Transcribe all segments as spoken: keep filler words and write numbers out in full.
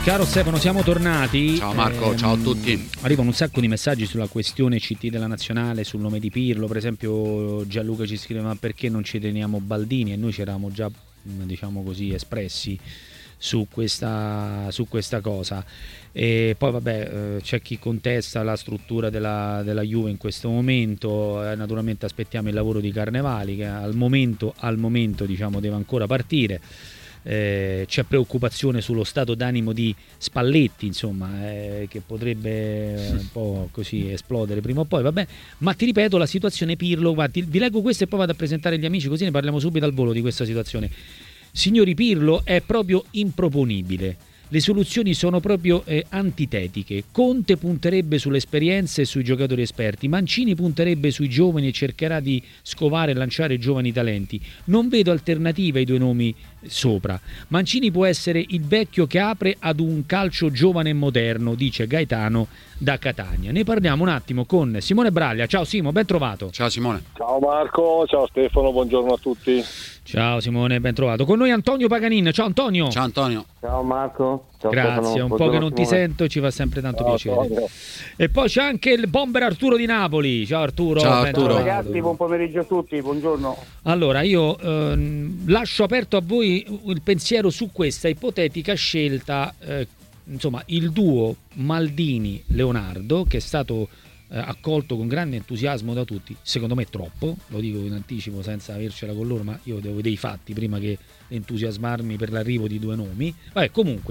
Caro Stefano, siamo tornati. Ciao Marco, eh, ciao a tutti. Arrivano un sacco di messaggi sulla questione C T della Nazionale, sul nome di Pirlo. Per esempio Gianluca ci scrive: ma perché non ci teniamo Baldini? E noi ci eravamo già, diciamo così, espressi su questa, su questa cosa. E poi vabbè, c'è chi contesta la struttura della, della Juve in questo momento. Eh, naturalmente aspettiamo il lavoro di Carnevali, che al momento, al momento diciamo deve ancora partire. Eh, c'è preoccupazione sullo stato d'animo di Spalletti, insomma, eh, che potrebbe un po' così esplodere prima o poi, vabbè. Ma ti ripeto, la situazione Pirlo, guardi, vi leggo questo e poi vado a presentare gli amici, così ne parliamo subito al volo di questa situazione. Signori, Pirlo è proprio improponibile. Le soluzioni sono proprio eh, antitetiche. Conte punterebbe sull'esperienza e sui giocatori esperti. Mancini punterebbe sui giovani e cercherà di scovare e lanciare giovani talenti. Non vedo alternative ai due nomi sopra. Mancini può essere il vecchio che apre ad un calcio giovane e moderno, dice Gaetano da Catania. Ne parliamo un attimo con Simone Braglia. Ciao Simo, ben trovato. Ciao Simone. Ciao Marco, ciao Stefano, buongiorno a tutti. Ciao Simone, ben trovato. Con noi Antonio Paganin. Ciao Antonio. Ciao Antonio. Ciao Marco. Ciao Grazie, Stefano. un po' che non ti sento, ci fa sempre tanto Ciao, piacere. Antonio. E poi c'è anche il bomber Arturo di Napoli. Ciao Arturo. Ciao, ben Arturo. Ciao trovato. ragazzi, buon pomeriggio a tutti, buongiorno. Allora io ehm, lascio aperto a voi il pensiero su questa ipotetica scelta, eh, insomma il duo Maldini-Leonardo, che è stato eh, accolto con grande entusiasmo da tutti, secondo me troppo, lo dico in anticipo senza avercela con loro, ma io devo vedere i fatti prima che entusiasmarmi per l'arrivo di due nomi. Vabbè, comunque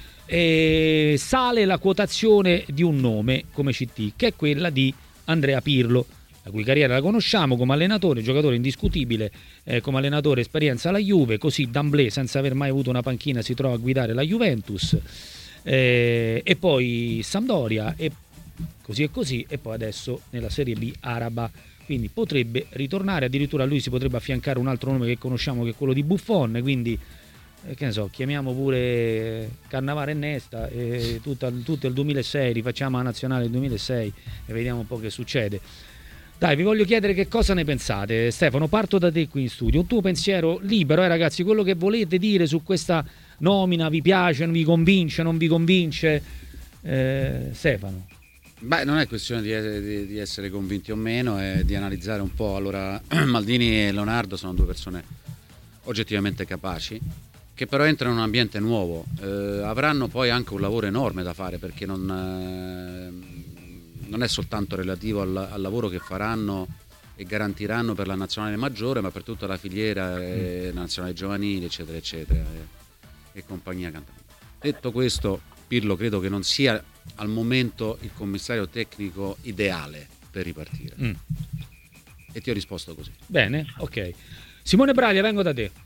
eh, sale la quotazione di un nome come C T, che è quella di Andrea Pirlo, la cui carriera la conosciamo come allenatore, giocatore indiscutibile, eh, come allenatore esperienza alla Juve, così d'amblè senza aver mai avuto una panchina si trova a guidare la Juventus, eh, e poi Sampdoria e così e così, e poi adesso nella Serie B araba, quindi potrebbe ritornare, addirittura a lui si potrebbe affiancare un altro nome che conosciamo che è quello di Buffon, quindi eh, che ne so, chiamiamo pure Cannavaro e Nesta e tutto, tutto il duemilasei, rifacciamo la nazionale del duemilasei e vediamo un po' che succede. Dai, vi voglio chiedere che cosa ne pensate. Stefano, parto da te qui in studio. Un tuo pensiero libero, eh ragazzi, quello che volete dire su questa nomina, vi piace, non vi convince, non vi convince? Eh, Stefano. Beh, non è questione di, di, di essere convinti o meno, è di analizzare un po'. Allora, Maldini e Leonardo sono due persone oggettivamente capaci, che però entrano in un ambiente nuovo. Eh, avranno poi anche un lavoro enorme da fare, perché non... Eh, non è soltanto relativo al, al lavoro che faranno e garantiranno per la nazionale maggiore, ma per tutta la filiera eh, nazionale giovanile, eccetera, eccetera, e, e compagnia cantante. Detto questo, Pirlo credo che non sia al momento il commissario tecnico ideale per ripartire. Mm. E ti ho risposto così. Bene, ok. Simone Braglia, vengo da te.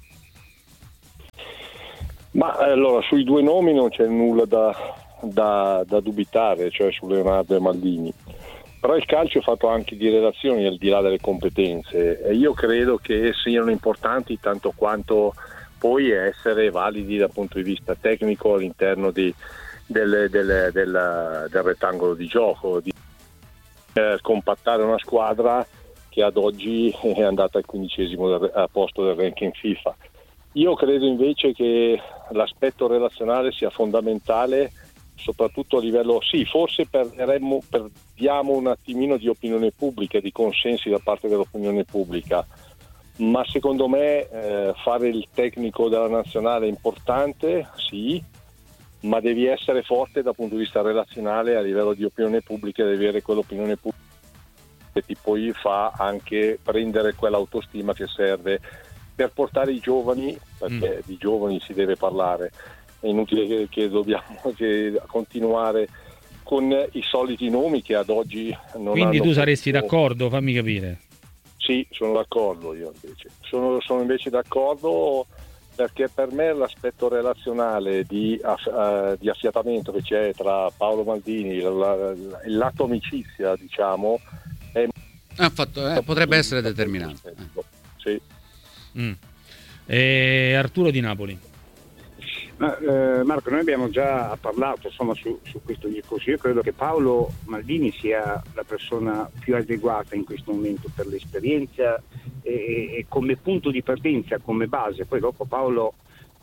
Ma allora, sui due nomi non c'è nulla da... Da, da dubitare, cioè su Leonardo e Maldini, però il calcio è fatto anche di relazioni al di là delle competenze, e io credo che siano importanti tanto quanto poi essere validi dal punto di vista tecnico all'interno di, del, del, del, del rettangolo di gioco, di eh, compattare una squadra che ad oggi è andata al quindicesimo del, posto del ranking FIFA. Io credo invece che l'aspetto relazionale sia fondamentale, soprattutto a livello, sì, forse perderemmo, perdiamo un attimino di opinione pubblica, di consensi da parte dell'opinione pubblica, ma secondo me eh, fare il tecnico della nazionale è importante, sì, ma devi essere forte dal punto di vista relazionale a livello di opinione pubblica, devi avere quell'opinione pubblica che ti poi fa anche prendere quell'autostima che serve per portare i giovani, perché mm. di giovani si deve parlare. È inutile che, che dobbiamo che continuare con i soliti nomi che ad oggi non Quindi hanno... tu saresti d'accordo, fammi capire. Sì, sono d'accordo io invece. Sono, sono invece d'accordo perché per me l'aspetto relazionale di, uh, di affiatamento che c'è tra Paolo Maldini, la, la, il lato amicizia, diciamo, è... Ah, fatto, eh, potrebbe essere determinante. Sì. Mm. E Arturo di Napoli. Ma, eh, Marco, noi abbiamo già parlato insomma su, su questo discorso. Io credo che Paolo Maldini sia la persona più adeguata in questo momento per l'esperienza e, e come punto di partenza, come base. Poi dopo Paolo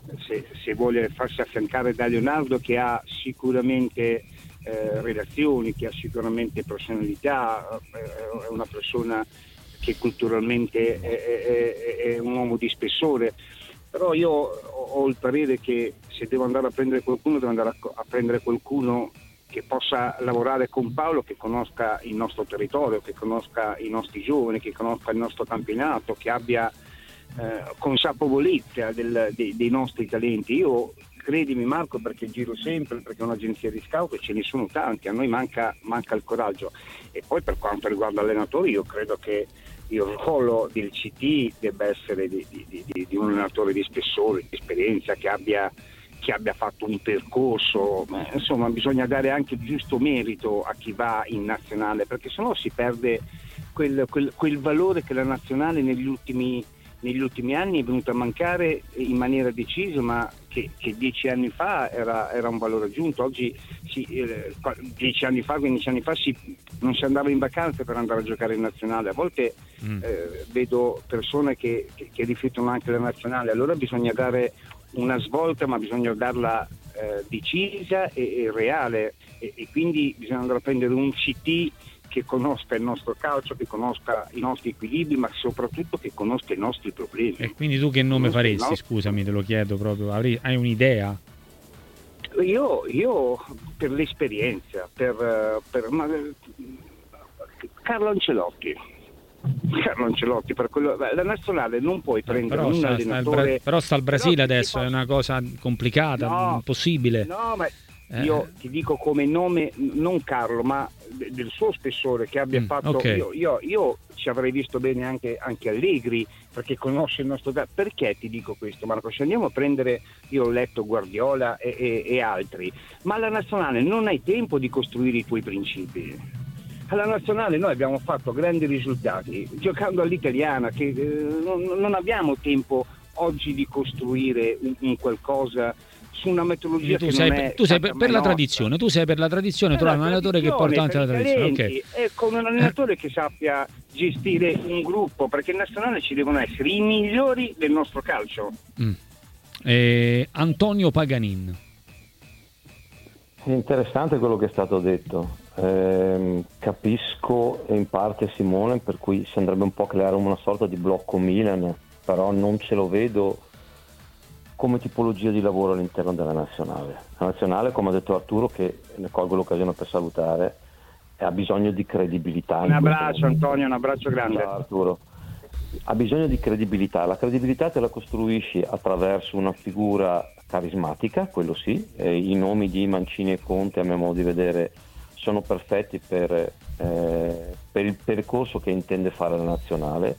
se, se vuole farsi affiancare da Leonardo, che ha sicuramente eh, relazioni, che ha sicuramente personalità, eh, è una persona che culturalmente è, è, è un uomo di spessore, però io ho il parere che se devo andare a prendere qualcuno devo andare a, a prendere qualcuno che possa lavorare con Paolo, che conosca il nostro territorio, che conosca i nostri giovani, che conosca il nostro campionato, che abbia eh, consapevolezza del, dei, dei nostri talenti. Io, credimi Marco, perché giro sempre, perché è un'agenzia di scout e ce ne sono tanti, a noi manca, manca il coraggio. E poi per quanto riguarda l'allenatore, io credo che il ruolo del C T debba essere di, di, di, di un allenatore di spessore, di esperienza, che abbia che abbia fatto un percorso, insomma bisogna dare anche il giusto merito a chi va in nazionale, perché sennò si perde quel, quel, quel valore che la nazionale negli ultimi, negli ultimi anni è venuta a mancare in maniera decisa, ma che, che dieci anni fa era, era un valore aggiunto. Oggi si, eh, dieci anni fa, quindici anni fa si, non si andava in vacanza per andare a giocare in nazionale, a volte mm. eh, vedo persone che, che, che rifiutano anche la nazionale, allora bisogna dare una svolta, ma bisogna darla eh, decisa e, e reale, e, e quindi bisogna andare a prendere un C T che conosca il nostro calcio, che conosca i nostri equilibri, ma soprattutto che conosca i nostri problemi. E quindi tu che nome faresti? No? Scusami, te lo chiedo proprio, hai un'idea? Io, io per l'esperienza, per, per ma, Carlo Ancelotti. Carlo Ancelotti, per quello, la nazionale non puoi prendere però un sta, allenatore sta però sta il Brasile adesso, fa... è una cosa complicata, no, impossibile. No, ma eh. io ti dico come nome, non Carlo, ma del suo spessore che abbia mm, fatto okay. io, io, io ci avrei visto bene anche, anche Allegri, perché conosce il nostro. Perché ti dico questo, Marco? Se andiamo a prendere, io ho letto Guardiola e, e, e altri, ma la nazionale non hai tempo di costruire i tuoi principi. Alla nazionale noi abbiamo fatto grandi risultati giocando all'italiana, che eh, non, non abbiamo tempo oggi di costruire un, un qualcosa su una metodologia tu che sei non per, è tu sei per, per la tradizione, tu sei per la tradizione, trovare un allenatore che porta avanti la tradizione, okay. E con un allenatore eh. che sappia gestire un gruppo, perché in nazionale ci devono essere i migliori del nostro calcio. Mm. Eh, Antonio Paganin. Interessante quello che è stato detto. Eh, capisco in parte Simone, per cui si andrebbe un po' a creare una sorta di blocco Milan, però non ce lo vedo come tipologia di lavoro all'interno della nazionale. La nazionale, come ha detto Arturo, che ne colgo l'occasione per salutare, ha bisogno di credibilità. Un abbraccio Antonio, un abbraccio grande. Ciao, Arturo. Ha bisogno di credibilità. La credibilità te la costruisci attraverso una figura carismatica, quello sì. Eh, i nomi di Mancini e Conte, a mio modo di vedere, sono perfetti per, eh, per il percorso che intende fare la nazionale,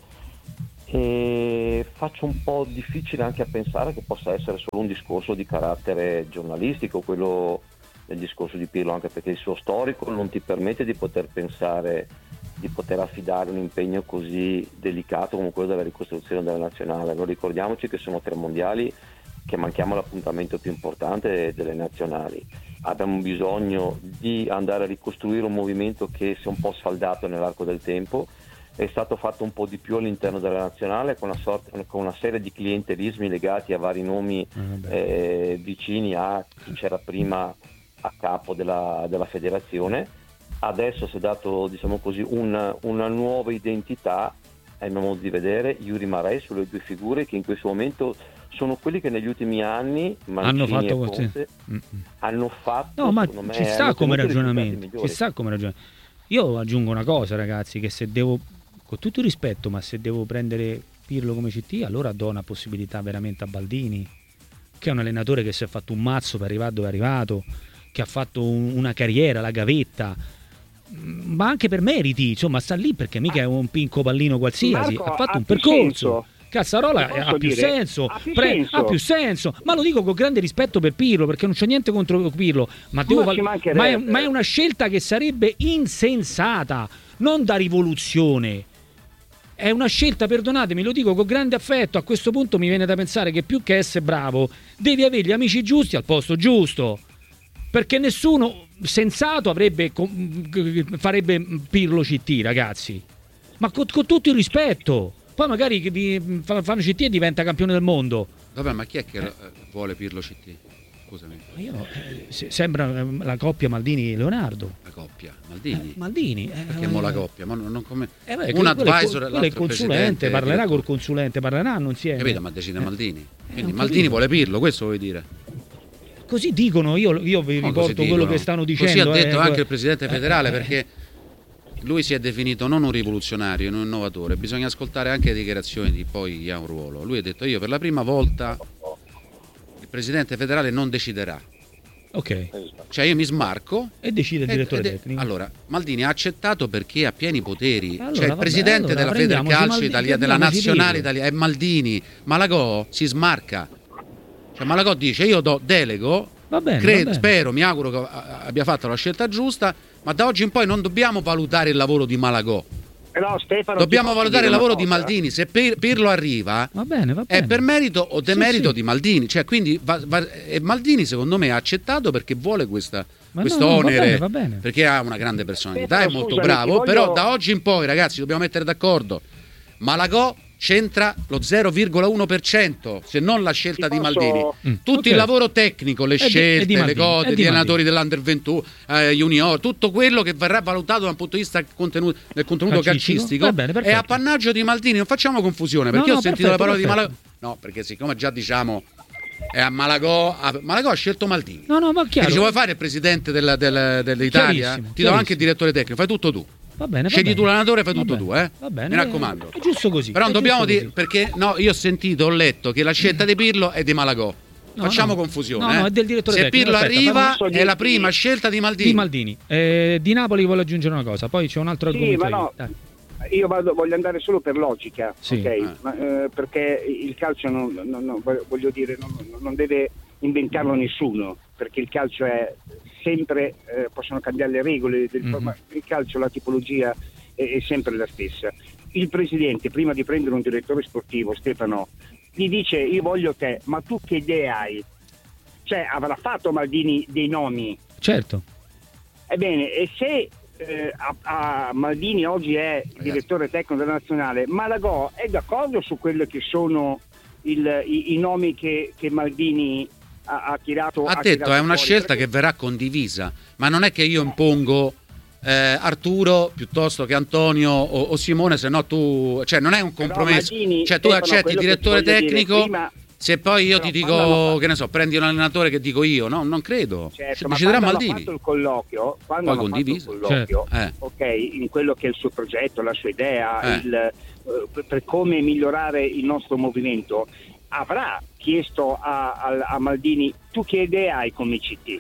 e faccio un po' difficile anche a pensare che possa essere solo un discorso di carattere giornalistico, quello del discorso di Pirlo, anche perché il suo storico non ti permette di poter pensare di poter affidare un impegno così delicato come quello della ricostruzione della nazionale. Non ricordiamoci che sono tre mondiali, che manchiamo l'appuntamento più importante delle nazionali. Abbiamo bisogno di andare a ricostruire un movimento che si è un po' saldato nell'arco del tempo. È stato fatto un po' di più all'interno della nazionale, con una, sorta, con una serie di clientelismi legati a vari nomi eh, vicini a chi c'era prima a capo della, della federazione. Adesso si è dato, diciamo così, una, una nuova identità, a mio modo di vedere. Io rimarrei sulle due figure che in questo momento sono quelli che negli ultimi anni Mancini hanno fatto e Conte hanno fatto. No, ma me, ci sta come ragionamento, ci sta come ragionamento. Io aggiungo una cosa, ragazzi, che se devo, con tutto il rispetto, ma se devo prendere Pirlo come C T, allora do una possibilità veramente a Baldini, che è un allenatore che si è fatto un mazzo per arrivare dove è arrivato, che ha fatto un, una carriera, la gavetta, ma anche per meriti, insomma, sta lì perché mica è un pinco pallino qualsiasi. Marco, ha fatto ha un percorso. Senso. Cazzarola ha più, senso, ha, più Pre- senso. ha più senso, ma lo dico con grande rispetto per Pirlo, perché non c'è niente contro Pirlo, ma, devo ma, val- ma, è, ma è una scelta che sarebbe insensata, non da rivoluzione. È una scelta, perdonatemi, lo dico con grande affetto. A questo punto mi viene da pensare che più che essere bravo devi avere gli amici giusti al posto giusto, perché nessuno sensato avrebbe farebbe Pirlo C T, ragazzi, ma con, con tutto il rispetto. Poi magari vi fanno C T e diventa campione del mondo. Vabbè, ma chi è che Eh. vuole Pirlo C T? Scusami. Io, eh, se- sembra eh, la coppia Maldini-Leonardo. La coppia, Maldini. Eh, Maldini. eh, Perché mo la coppia? Ma non, non come... Eh, beh, un quello è il co- advisor, quello è il l'altro consulente, presidente, parlerà direttore. col consulente, parleranno insieme. Capito, ma decide Eh. Maldini. Eh, Quindi ho Maldini capito. vuole Pirlo, questo vuoi dire? Così dicono, io, io vi No, riporto così quello dicono. che stanno Così dicendo. ha detto eh, anche il presidente eh, federale, eh, perché lui si è definito non un rivoluzionario, un innovatore. Bisogna ascoltare anche le dichiarazioni di poi chi ha un ruolo. Lui ha detto: io per la prima volta il presidente federale non deciderà. Ok, Cioè io mi smarco e decide il ed- direttore ed è- tecnico. Allora, Maldini ha accettato perché ha pieni poteri. Allora, cioè il vabbè, presidente allora, della prendiamoci Federcalcio Maldini, Italia, della prendiamoci nazionale Pirlo. italiana, è Maldini. Malagò si smarca. Cioè Malagò dice: io do delego, Va bene, credo- va bene. spero, mi auguro che a- abbia fatto la scelta giusta, ma da oggi in poi non dobbiamo valutare il lavoro di Malagò. Però Stefano, Dobbiamo ti posso valutare il dire lavoro una di cosa? Maldini. Se Pir- Pirlo arriva, Va bene, va è bene. per merito o Sì, demerito sì. di Maldini. Cioè, quindi va- va- e Maldini, secondo me, ha accettato perché vuole questa, Ma questo no, no, va onere. bene, va bene. Perché ha una grande personalità, Stefano, è molto scusami, bravo. ti voglio- Però da oggi in poi, ragazzi, dobbiamo mettere d'accordo. Malagò c'entra lo zero virgola uno per cento, se non la scelta Ti di posso- Maldini. Mm, Tutto ok. il lavoro tecnico, le È di- è scelte, di le Maldini, cose, è gli di allenatori dell'Under ventuno, eh, junior, tutto quello che verrà valutato da un punto di vista contenuto, del contenuto Calcistico? calcistico, Va bene, è perfetto. appannaggio di Maldini. Non facciamo confusione, perché No, io no, ho sentito perfetto, le parole perfetto. di Malagò. No, perché siccome già diciamo è a Malagò, a- Malagò ha scelto Maldini. No, no, ma E chiaro. dice: vuoi fare il presidente del- del- dell'Italia? Chiarissimo, Ti do chiarissimo. anche il direttore tecnico, fai tutto tu. Va bene, va Scegli bene. tu l'allenatore, fai Va tutto bene, tu, eh? Va bene. Mi raccomando. È giusto così. Però non è dobbiamo giusto dire, così. perché no, io ho sentito, ho letto che la scelta di Pirlo è di Malagò. No, Facciamo no. confusione. No, no, eh. è del direttore Se tecnico. Pirlo Aspetta, arriva, fammi- è la prima scelta di Maldini. Di Maldini. Eh, di Napoli voglio aggiungere una cosa, poi c'è un altro Sì, argomento. ma no, Dai. io vado, voglio andare solo per logica, Sì. ok? Eh. Ma, eh, perché il calcio non, non- non- voglio dire, non, non deve inventarlo nessuno, perché il calcio è sempre, eh, possono cambiare le regole, del, Mhm. ma il calcio, la tipologia è, è sempre la stessa. Il presidente, prima di prendere un direttore sportivo, Stefano, gli dice: io voglio te, ma tu che idee hai? Cioè, avrà fatto Maldini dei nomi? Certo. Ebbene, e se eh, a, a Maldini oggi è il direttore tecnico della nazionale, Malagò è d'accordo su quelli che sono il- i, i nomi che, che Maldini ha, ha tirato? Ha detto tirato è una fuori? scelta Perché- che verrà condivisa, ma non è che io impongo eh, Arturo piuttosto che Antonio o, o Simone, se no tu, cioè non è un Però compromesso, Maldini, cioè tu Stefano, accetti il quello che direttore ti voglio dire, tecnico, prima- se poi io però ti quando dico, hanno- che ne so, prendi un allenatore che dico io, no, non credo, Certo, se ma deciderà quando hanno Maldini. fatto il colloquio, quando Poi hanno condiviso. fatto il colloquio, Certo. Eh. ok, in quello che è il suo progetto, la sua idea, Eh. il, eh, per- per come migliorare il nostro movimento, avrà chiesto a, a- a Maldini: tu che idee hai come C T?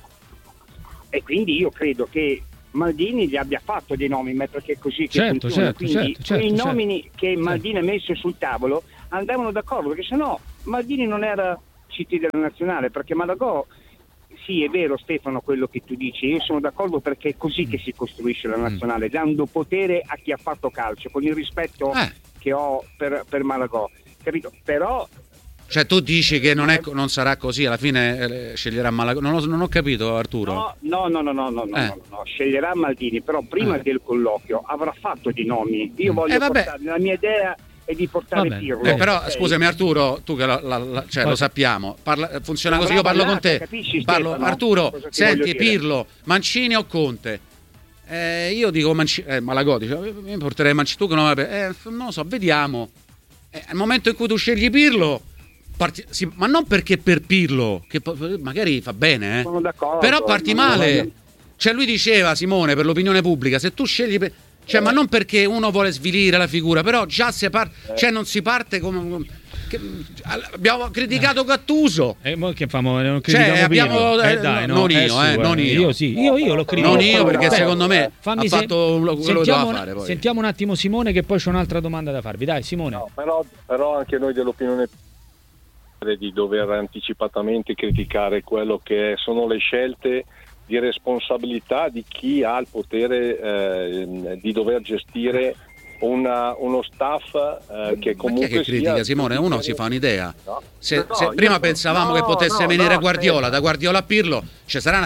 E quindi io credo che Maldini gli abbia fatto dei nomi, ma perché è così che Certo, funziona. certo, Quindi certo, certo, quei certo. nomi che Maldini ha messo sul tavolo andavano d'accordo, perché sennò Maldini non era C T della nazionale, perché Malagò, sì, è vero Stefano quello che tu dici, io sono d'accordo, perché è così che si costruisce la nazionale, dando potere a chi ha fatto calcio, con il rispetto Eh. che ho per, per Malagò, capito? Però Cioè tu dici che non, è, non sarà così, alla fine eh, sceglierà Malagò, non, ho- non ho capito Arturo. no, no, no, no, no, no, no, Eh. no, no, sceglierà Maldini, però prima Eh. del colloquio avrà fatto dei nomi. Io Mm. voglio Eh, vabbè. portare, la mia idea è di portare Va bene. Pirlo. Eh, però ok? scusami Arturo, tu che la- la- la- cioè, Poi- lo sappiamo, parla- funziona Ma così, io brava parlo con te, Lata, capisci, parlo, Stefano, Arturo, cosa ti senti voglio dire? Pirlo, Mancini o Conte? Eh, io dico Mancini, eh, Malagò dice, eh, mi porterei Mancini, tu che non eh, non lo so, vediamo. Eh, al momento in cui tu scegli Pirlo, parti- sì, ma non perché per Pirlo, che po- magari fa bene, eh. Sono d'accordo, Però parti ma non male. voglio- Cioè lui diceva, Simone, per l'opinione pubblica, se tu scegli per- cioè, ma non perché uno vuole svilire la figura, però già si parte, cioè non si parte come che- abbiamo criticato Gattuso. E mo che famo? Non Cioè, critichiamo abbiamo- Pirlo? eh, Eh, dai, no, no, non è io, su, eh, non io. Io sì, io, io lo critico. Non io, perché Aspetta, secondo me fammi ha se- fatto quello che sentiamo, doveva un- fare poi. sentiamo un attimo Simone, che poi c'è un'altra domanda da farvi. Dai Simone. No, però, però anche noi dell'opinione di dover anticipatamente criticare quello che sono le scelte di responsabilità di chi ha il potere eh, di dover gestire una, uno staff eh, che Ma chi comunque è che critica, sia Simone? Uno si fa un'idea. No. Se, No, se io- prima pensavamo no, che potesse no, venire no, Guardiola, aspetta. da Guardiola a Pirlo ci sarà una di-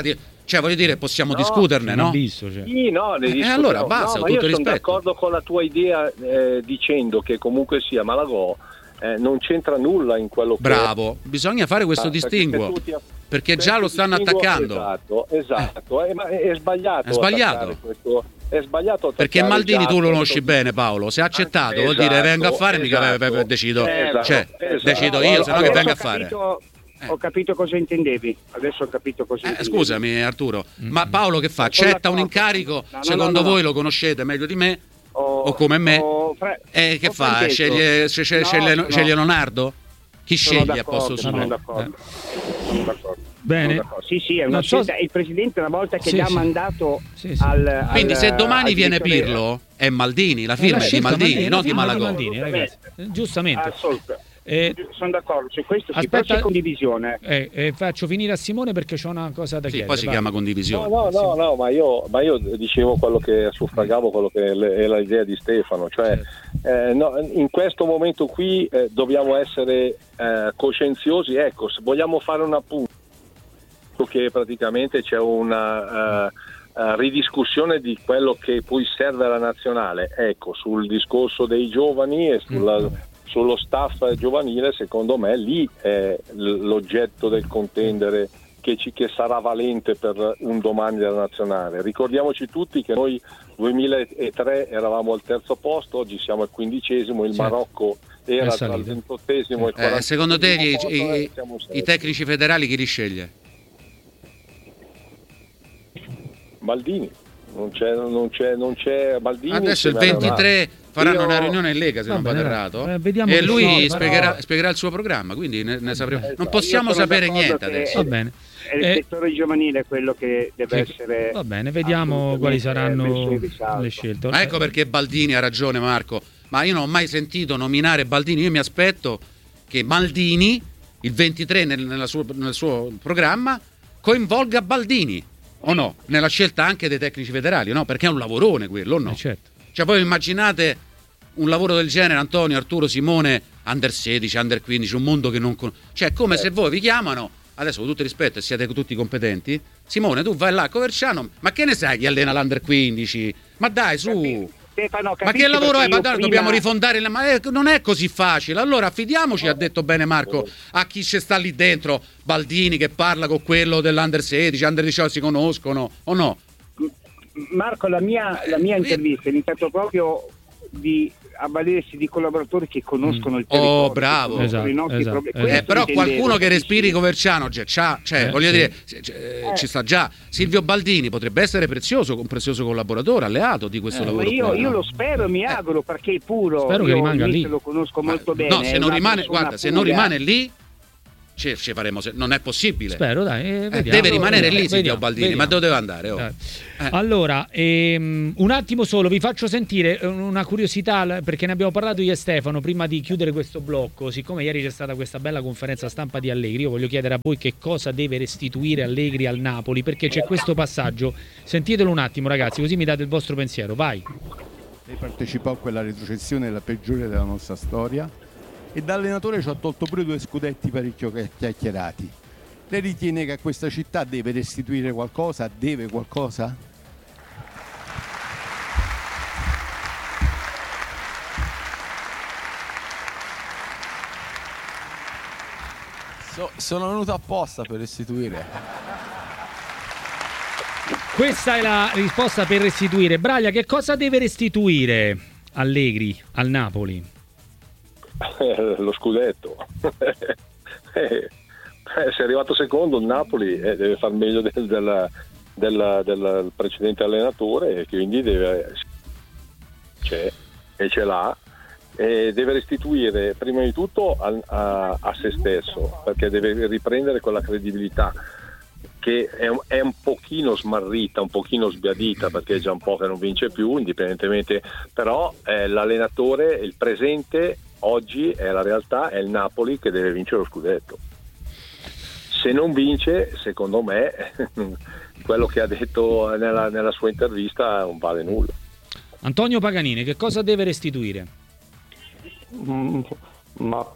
Cioè, voglio dire, possiamo No, discuterne, no? Visto, cioè. Sì, no, ne Eh, discutiamo. allora, basta, no, con ma tutto io sono rispetto. d'accordo con la tua idea eh, dicendo che comunque sia Malagò eh, non c'entra nulla in quello che... Bravo, bisogna fare questo Ah, perché distinguo, se tu ti- perché se già tu lo stanno distinguo- attaccando. Esatto, esatto, eh, ma è, è sbagliato. È sbagliato. attaccare questo- è sbagliato Perché attaccare Maldini già tu lo questo- conosci bene, Paolo. Se ha accettato, Anche- vuol dire esatto, vengo a fare, mica esatto. ve- ve- decido, Esatto, cioè, esatto. decido io, se no che Adesso venga a ho fare. capito- Eh. Ho capito cosa intendevi. Adesso ho capito cosa Eh, intendevi. scusami Arturo, ma Paolo che fa? Sono Accetta un d'accordo. incarico, No, no, secondo no, no. voi lo conoscete meglio di me, Ho- o come me, ho fra- e che ho fa? frainteso. Sceglie, sceglie, No, sceglie, no. sceglie Leonardo? Chi Sono sceglie a d'accordo, posto suo? sono Eh. d'accordo. Sono d'accordo. Bene. Sono d'accordo. Sì, sì, è una Non so scelta. se- Il presidente una volta che Sì, dà sì. mandato Sì, sì. al Quindi al- se domani al viene direttore- Pirlo è Maldini, la Eh, firma la è di scelta Maldini, Maldini, non la di firma Malagò. Maldini, ragazzi. Eh, Giustamente. Assolutamente. Eh, Sono d'accordo su questo, sì, aspetta- però c'è condivisione. eh, eh, faccio finire a Simone perché c'ho una cosa da Sì, chiedere. poi si vai. chiama No, condivisione. no, no, no, ma io, ma io dicevo quello che suffragavo, quello che è l'idea di Stefano, cioè eh, no, in questo momento qui eh, dobbiamo essere eh, coscienziosi, ecco, se vogliamo fare un appunto che praticamente c'è una eh, eh, ridiscussione di quello che poi serve alla nazionale, ecco, sul discorso dei giovani e sulla sullo staff giovanile, secondo me lì è l- l'oggetto del contendere che, ci, che sarà valente per un domani della nazionale. Ricordiamoci tutti che noi duemilatré eravamo al terzo posto, oggi siamo al quindicesimo, il Certo. Marocco era È tra il salito. ventottesimo e il Eh, quarantesimo secondo te i, posto, i- eh, siamo i settimi. tecnici federali chi li sceglie? Maldini, non c'è, non c'è, non c'è Maldini. Adesso il ce n'è una- ventitré faranno Io- una riunione in Lega, se Va non vado bene, errato, dai. Eh, vediamo e che lui scioglie, spiegherà, però- spiegherà il suo programma, quindi ne, ne sapremo. Esatto. Non possiamo Io sono sapere d'accordo niente che- adesso. Va bene. È il Eh, settore giovanile quello che deve sì. essere. Va bene, vediamo assolutamente quali messo saranno in risalto. le scelte. Ma ecco perché Baldini ha ragione, Marco. Ma io non ho mai sentito nominare Baldini. Io mi aspetto che Maldini, il ventitré nel, nella sua- nel suo programma, coinvolga Baldini, o no? Nella scelta anche dei tecnici federali, no? Perché è un lavorone quello, o no? Eh, certo. Cioè, voi immaginate un lavoro del genere, Antonio, Arturo, Simone, under sedici, under quindici, un mondo che non con... Cioè, è come se voi vi chiamano, adesso con tutto il rispetto e siete tutti competenti, Simone, tu vai là a Coverciano, ma che ne sai chi allena l'under quindici? Ma dai, su... Stefano, Ma capisci che lavoro perché è? Ma io dai, prima- dobbiamo rifondare la... Ma eh, non è così facile. Allora affidiamoci, ha detto bene Marco, a chi ci sta lì dentro, Baldini che parla con quello dell'under sedici, under diciotto si conoscono, o no? Marco, la mia, la mia intervista è iniziata proprio di avvalersi di collaboratori che conoscono il territorio. Oh, che bravo. conoscono Esatto, i nostri esatto, problemi. esatto. Eh, Questo però intendevo, qualcuno che capisci? respiri Coverciano c'è, c'ha, cioè, Eh, voglio sì. dire, c- c- eh, ci sta già. Silvio Baldini potrebbe essere prezioso, un prezioso collaboratore, alleato di questo Eh, Ma lavoro. io, qua, io no? lo spero e mi auguro, perché è puro. Spero che io rimanga Nick lì. lo conosco molto Ma- bene. No, se è non una rimane, persona guarda, se non pura. rimane lì, ci, ci faremo, se- non è possibile. Spero, dai. eh, Eh, vediamo. deve rimanere lì Vediamo, Silvio Baldini, vediamo. ma dove deve andare? oh? Dai. Eh. Allora, ehm, un attimo solo, vi faccio sentire una curiosità, l- perché ne abbiamo parlato io e Stefano prima di chiudere questo blocco. Siccome ieri c'è stata questa bella conferenza stampa di Allegri, io voglio chiedere a voi che cosa deve restituire Allegri al Napoli, perché c'è questo passaggio. Sentitelo un attimo, ragazzi, così mi date il vostro pensiero. Vai. Lei partecipò a quella retrocessione, la peggiore della nostra storia, e da allenatore ci ha tolto pure due scudetti parecchio chiacchierati. Lei ritiene che a questa città deve restituire qualcosa? Deve qualcosa? So- sono venuto apposta per restituire. Questa è la risposta per restituire. Braglia, che cosa deve restituire Allegri al Napoli? Eh, lo scudetto. Eh, se è arrivato secondo il Napoli eh, deve far meglio del, del, del, del precedente allenatore, e quindi deve c'è e ce l'ha, e deve restituire prima di tutto a, a, a se stesso, perché deve riprendere quella credibilità che è un, è un pochino smarrita, un pochino sbiadita, perché è già un po' che non vince più, indipendentemente, però eh, l'allenatore, il presente oggi è la realtà, è il Napoli che deve vincere lo scudetto. Se non vince, secondo me, quello che ha detto nella, nella sua intervista non vale nulla. Antonio Paganini, che cosa deve restituire? Mm, ma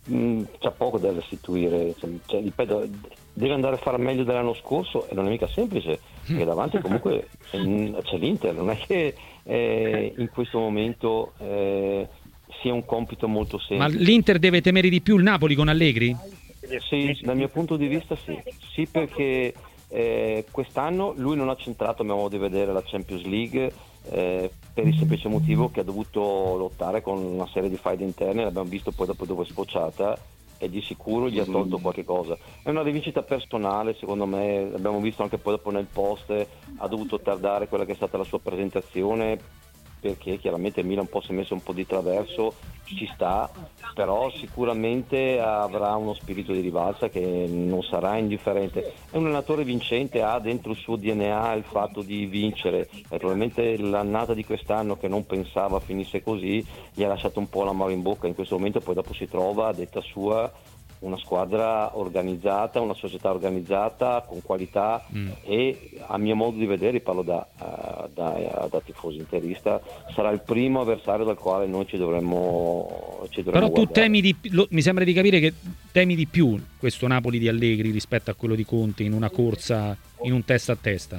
mh, c'è poco da restituire, cioè, ripeto, deve andare a fare meglio dell'anno scorso e non è mica semplice, perché davanti comunque c'è l'Inter, non è che eh, in questo momento eh, sia un compito molto semplice. Ma l'Inter deve temere di più il Napoli con Allegri? Sì, dal mio punto di vista sì, sì perché eh, quest'anno lui non ha centrato, a mio modo di vedere, la Champions League eh, per il semplice motivo che ha dovuto lottare con una serie di faide interne, l'abbiamo visto poi dopo dove è sfociata, e di sicuro gli ha tolto qualche cosa. È una rivincita personale, secondo me, l'abbiamo visto anche poi dopo nel post, ha dovuto tardare quella che è stata la sua presentazione, perché chiaramente il Milan un po' si è messo un po' di traverso, ci sta, però sicuramente avrà uno spirito di rivalsa che non sarà indifferente. È un allenatore vincente, ha dentro il suo D N A il fatto di vincere, e probabilmente l'annata di quest'anno, che non pensava finisse così, gli ha lasciato un po' l'amaro in bocca in questo momento. Poi dopo si trova, a detta sua, una squadra organizzata, una società organizzata con qualità mm. e a mio modo di vedere, parlo da, uh, da, da tifoso interista, sarà il primo avversario dal quale noi ci dovremmo, ci dovremmo Però tu guardare. temi di, lo, mi sembra di capire che temi di più questo Napoli di Allegri rispetto a quello di Conte in una corsa, in un testa a testa.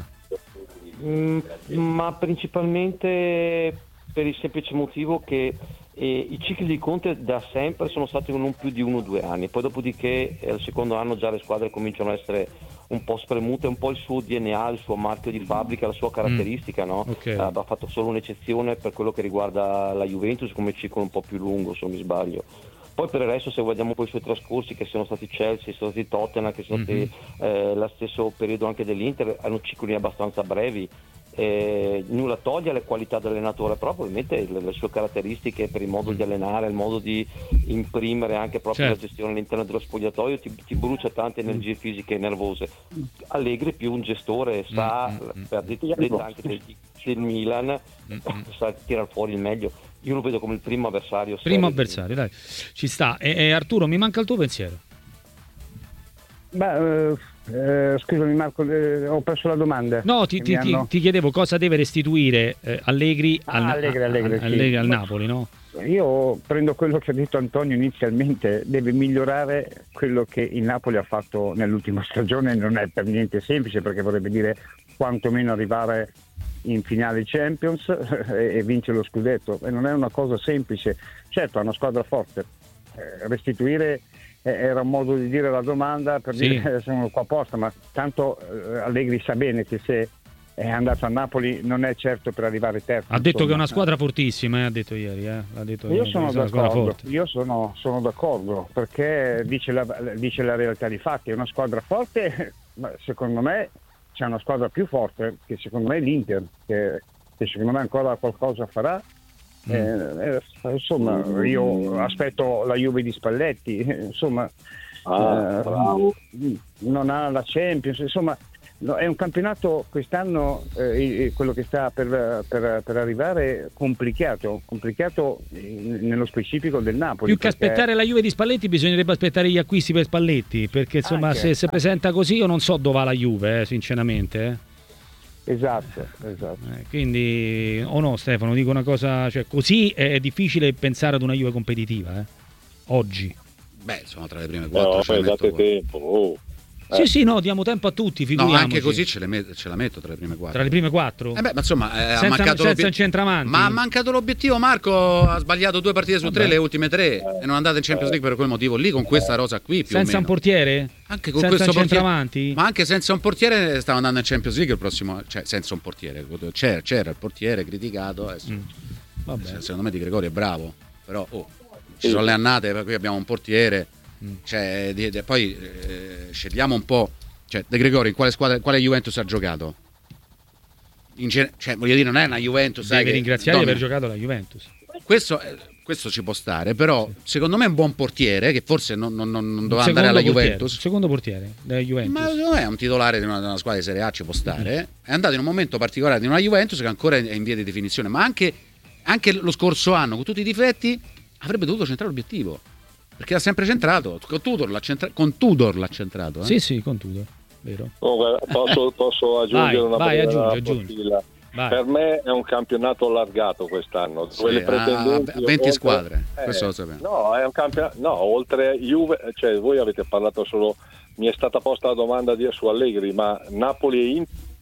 Mm, ma principalmente per il semplice motivo che E i cicli di Conte da sempre sono stati non più di uno o due anni, poi dopodiché eh, al secondo anno già le squadre cominciano a essere un po' spremute, un po' il suo D N A, il suo marchio di fabbrica, la sua caratteristica, mm. no? Okay. Uh, ha fatto solo un'eccezione per quello che riguarda la Juventus come ciclo un po' più lungo, se non mi sbaglio. Poi per il resto, se guardiamo poi i suoi trascorsi, che sono stati Chelsea, sono stati Tottenham, che sono mm-hmm. stati eh, lo stesso periodo anche dell'Inter, hanno cicli abbastanza brevi. Eh, nulla toglie alle qualità dell'allenatore, però probabilmente le, le sue caratteristiche per il modo di allenare, il modo di imprimere anche proprio certo. la gestione all'interno dello spogliatoio ti, ti brucia tante energie fisiche e nervose. Allegri più un gestore, sa, mm-hmm. per detta anche del, del Milan, mm-hmm. sa tirare fuori il meglio. Io lo vedo come il primo avversario. Primo avversario, dai, ci sta. E, e Arturo, mi manca il tuo pensiero. Beh, eh, eh, scusami Marco, eh, ho perso la domanda. No, ti, ti, hanno... ti chiedevo cosa deve restituire eh, Allegri, al, ah, Allegri, Allegri, a, sì. Allegri al Napoli, no? Io prendo quello che ha detto Antonio inizialmente, deve migliorare quello che il Napoli ha fatto nell'ultima stagione. Non è per niente semplice, perché vorrebbe dire quantomeno arrivare in finale Champions e, e vincere lo scudetto, e non è una cosa semplice. Certo, è una squadra forte, eh, restituire era un modo di dire la domanda per sì. dire sono qua apposta, ma tanto eh, Allegri sa bene che se è andato a Napoli non è certo per arrivare terzo. Ha detto insomma. Che è una squadra fortissima, eh, ha detto ieri. Eh. Ha detto io sono d'accordo, io sono, sono d'accordo, perché dice la, dice la realtà dei fatti, è una squadra forte, ma secondo me c'è una squadra più forte, che secondo me è l'Inter, che, che secondo me ancora qualcosa farà. Eh, eh, insomma, io aspetto la Juve di Spalletti, insomma, ah, eh, non ha la Champions, insomma, no, è un campionato quest'anno, eh, quello che sta per, per, per arrivare, complicato, complicato nello specifico del Napoli. Più che perché... aspettare la Juve di Spalletti, bisognerebbe aspettare gli acquisti per Spalletti, perché insomma, anche, se si presenta così, io non so dove va la Juve, eh, sinceramente. Eh. Esatto, esatto. Eh, quindi o no, Stefano, dico una cosa, cioè così è difficile pensare ad una Juve competitiva, eh? Oggi. Beh, sono tra le prime quattro. No, ce date tempo. Oh. Sì, eh. sì, no, diamo tempo a tutti, figuriamoci. No, anche così ce, le met- ce la metto tra le prime quattro. Tra le prime quattro? Eh beh, ma insomma, eh, senza, ha mancato senza un centravanti. Ma ha mancato l'obiettivo, Marco, ha sbagliato due partite su Vabbè. tre, le ultime tre, e non è andato in Champions League per quel motivo lì, con questa rosa qui, più senza o meno. un portiere? Anche con senza questo un portiere, ma anche senza un portiere stava andando in Champions League il prossimo, cioè senza un portiere, c'era, c'era il portiere criticato, adesso. Mm. Vabbè. Secondo me Di Gregorio è bravo, però oh, ci sono le annate, qui abbiamo un portiere, mm. cioè, di, di, poi eh, scegliamo un po'. Cioè, De Gregorio in quale squadra, quale Juventus ha giocato? In gen- cioè, voglio dire, non è una Juventus. Deve sai ringraziare che, di aver giocato la Juventus. Questo, eh, questo ci può stare, però sì. secondo me è un buon portiere che forse non, non, non doveva andare alla portiere, Juventus. Secondo portiere della Juventus. Ma secondo me è un titolare di una, di una squadra di Serie A, ci può stare. Mm-hmm. È andato in un momento particolare di una Juventus che ancora è in via di definizione, ma anche, anche lo scorso anno, con tutti i difetti, avrebbe dovuto centrare l'obiettivo. Perché l'ha sempre centrato, con Tudor l'ha centrato. Con Tudor l'ha centrato eh? Sì, sì, con Tudor. Vero. Oh, posso, posso aggiungere vai, una vai, bella aggiungi, aggiungi. Vai. Per me è un campionato allargato quest'anno, dove Sì, le pretendenti a venti oltre- squadre, eh, questo lo sappiamo. No, è un campionato. No, oltre Juve, cioè voi avete parlato solo. Mi è stata posta la domanda di, su Allegri, ma Napoli e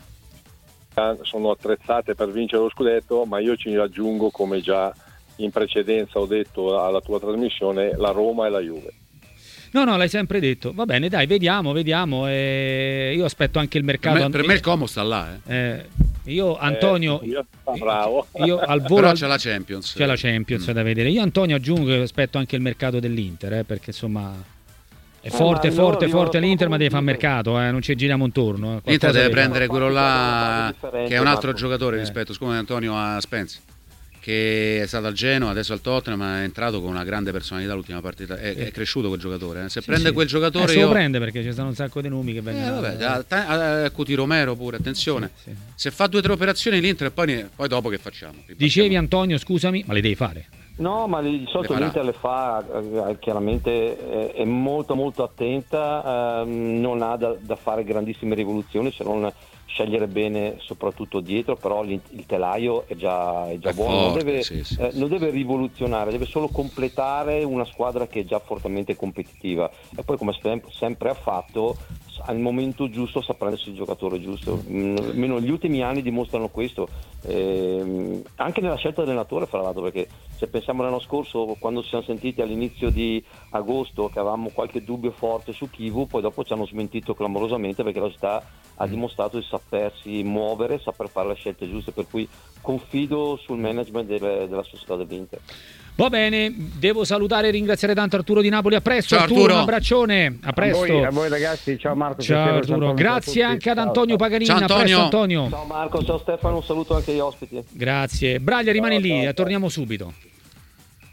Inter sono attrezzate per vincere lo scudetto, ma io ci aggiungo, come già in precedenza ho detto alla tua trasmissione, la Roma e la Juve. No, no, l'hai sempre detto. Va bene, dai, vediamo, vediamo. Eh, io aspetto anche il Per mercato. me, per me il Como sta là, eh. Eh, io, Antonio, Eh, io- bravo. io al volo Però al- c'è la Champions. c'è la Champions Mm. da vedere. Io, Antonio, aggiungo che aspetto anche il mercato dell'Inter, eh, perché insomma è Eh, forte, ma io- forte, io forte sono l'Inter, ma deve fare convinto. mercato, eh, non ci giriamo intorno. eh. L'Inter Qualcosa deve deve- prendere quello là Differente, che è un altro Marco. giocatore Eh. rispetto, scusa Antonio, a Spence, che è stato al Genoa, adesso al Tottenham, ma è entrato con una grande personalità l'ultima partita, è, è cresciuto quel giocatore, eh. Se Sì, prende sì. quel Eh, giocatore se lo io... prende perché ci sono un sacco di nomi che Eh, vengono. vabbè, da- ta- a- Cuti Romero pure, attenzione. Sì, sì. Se fa due o tre operazioni l'Inter, poi, ne- poi dopo che facciamo? Ripartiamo. Dicevi, Antonio, scusami, ma le devi fare. No, ma di solito Le farà. l'Inter le fa, eh, chiaramente eh, è molto molto attenta, ehm, non ha da, da fare grandissime rivoluzioni se non scegliere bene soprattutto dietro, però l'in- il telaio è già, è già È buono, forte, non, deve, sì, sì, eh, sì. non deve rivoluzionare, deve solo completare una squadra che è già fortemente competitiva e poi come sem- sempre ha fatto al momento giusto sa prendersi il giocatore giusto. Mm, almeno gli ultimi anni dimostrano questo, ehm, anche nella scelta dell'allenatore fra l'altro, perché se pensiamo l'anno scorso quando ci siamo sentiti all'inizio di agosto che avevamo qualche dubbio forte su Kivu, poi dopo ci hanno smentito clamorosamente perché la società ha dimostrato di sapersi muovere, saper fare le scelte giuste, per cui confido sul management delle- della società dell'Inter. Va bene, devo salutare e ringraziare tanto Arturo di Napoli. A presto, Ciao, Arturo, Arturo. un abbraccione. A presto. A voi, a voi ragazzi, ciao Marco. Ciao piacere, Arturo, Antonio, grazie ciao a tutti. anche ad Ciao, Antonio ciao. Paganini. Ciao, A presto, Antonio. Antonio. Ciao Marco, ciao Stefano, un saluto anche agli ospiti. Grazie. Braglia, rimani Ciao, lì, ciao, ciao. torniamo subito.